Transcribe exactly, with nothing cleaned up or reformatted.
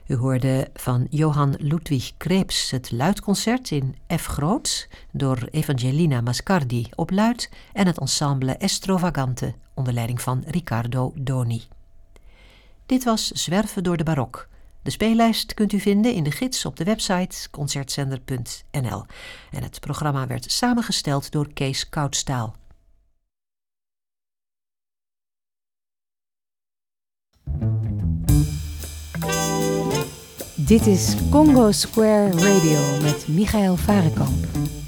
U hoorde van Johann Ludwig Krebs het luidconcert in F groot door Evangelina Mascardi op luid en het ensemble Estrovagante onder leiding van Riccardo Doni. Dit was Zwerven door de Barok. De speellijst kunt u vinden in de gids op de website concertzender punt n l. En het programma werd samengesteld door Kees Koudstaal. Dit is Congo Square Radio met Michael Varekamp.